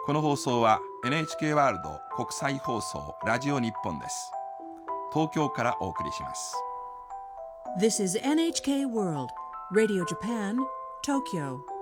この放送は NHK ワールド国際放送ラジオ日本です。東京からお送りします。 This is NHK World Radio Japan, Tokyo.